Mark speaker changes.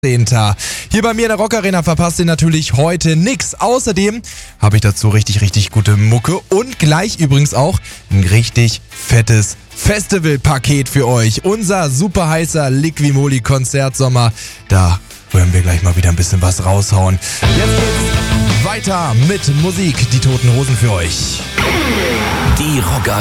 Speaker 1: Hier bei mir in der Rockarena verpasst ihr natürlich heute nix. Außerdem habe ich dazu richtig gute Mucke und gleich übrigens auch ein richtig fettes Festivalpaket für euch. Unser super heißer Liquimoli Konzertsommer. Da wollen wir gleich mal wieder ein bisschen was raushauen. Jetzt geht's weiter mit Musik. Die Toten Hosen für euch.
Speaker 2: Die Rocker